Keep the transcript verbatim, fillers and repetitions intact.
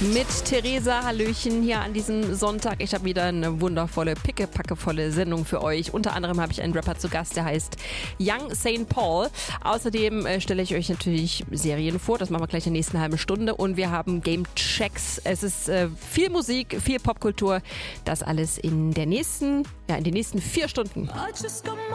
Mit Theresa, hallöchen, hier an diesem Sonntag. Ich habe wieder eine wundervolle, pickepackevolle Sendung für euch. Unter anderem habe ich einen Rapper zu Gast, der heißt Young Saint Paul. Außerdem äh, stelle ich euch natürlich Serien vor, das machen wir gleich in der nächsten halben Stunde. Und wir haben Game Checks. Es ist äh, viel Musik, viel Popkultur. Das alles in der nächsten, ja, in den nächsten vier Stunden.